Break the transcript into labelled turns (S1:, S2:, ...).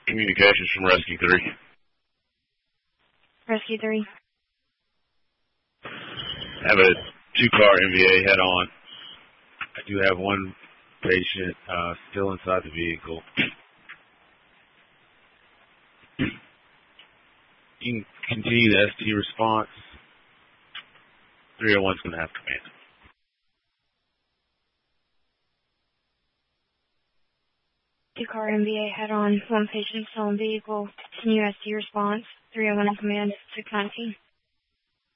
S1: Communications from Rescue 3.
S2: Rescue 3.
S1: I have a 2-car MVA head-on. I do have one patient still inside the vehicle. You can continue the ST response. 301's going to have command.
S2: Two-car MVA head-on. One patient still in vehicle. Continue ST response. 301 in command. 619.